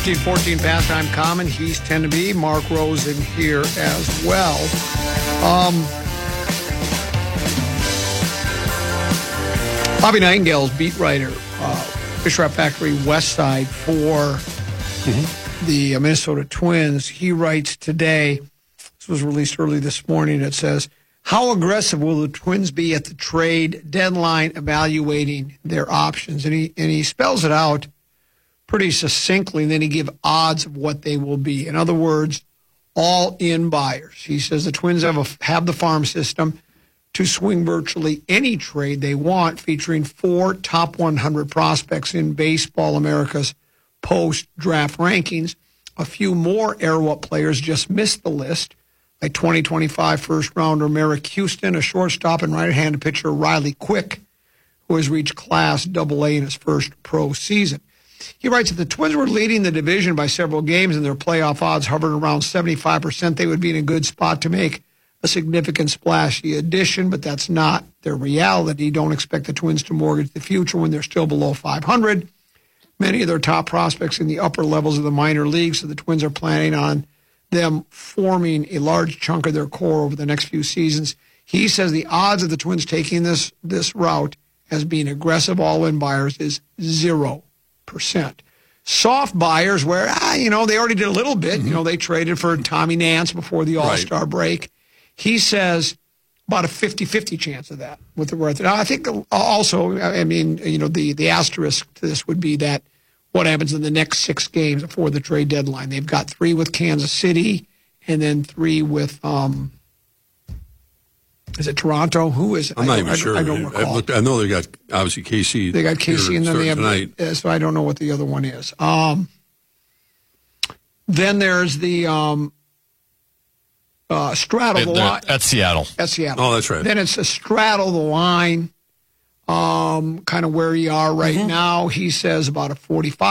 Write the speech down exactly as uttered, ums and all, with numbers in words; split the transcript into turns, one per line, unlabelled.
thirteen fourteen pastime common. He's ten to be. Mark Rosen here as well. Um, Bobby Nightingale's beat writer, uh, Fish Wrap Factory West Side for mm-hmm. the Minnesota Twins. He writes today, this was released early this morning, it says, how aggressive will the Twins be at the trade deadline evaluating their options? And he, and he spells it out pretty succinctly, and then he gives odds of what they will be. In other words, all-in buyers. He says the Twins have, a, have the farm system to swing virtually any trade they want, featuring four top one hundred prospects in Baseball America's post-draft rankings. A few more Air-What players just missed the list, like twenty twenty-five first-rounder Merrick Houston, a shortstop and right-handed pitcher Riley Quick, who has reached Class double A in his first pro season. He writes, if the Twins were leading the division by several games and their playoff odds hovered around seventy-five percent, they would be in a good spot to make a significant splashy addition, but that's not their reality. Don't expect the Twins to mortgage the future when they're still below five hundred. Many of their top prospects in the upper levels of the minor leagues, so the Twins are planning on them forming a large chunk of their core over the next few seasons. He says the odds of the Twins taking this, this route as being aggressive all-in buyers is zero percent. Soft buyers where, ah, you know, they already did a little bit. Mm-hmm. You know, they traded for Tommy Nance before the All-Star right. break. He says about a fifty-fifty chance of that with the worth. Now, I think also, I mean, you know, the, the asterisk to this would be that what happens in the next six games before the trade deadline. They've got three with Kansas City and then three with, um, is it Toronto? Who is it?
I'm not even
I
sure.
I don't recall.
Looked, I know they got, obviously, K C.
They got K C, and then they have,
tonight.
Uh, so I don't know what the other one is. Um, then there's the um, uh, straddle the line.
At Seattle.
At Seattle.
Oh, that's right.
Then it's a straddle the line, um, kind of where you are right mm-hmm. now. He says about a forty-five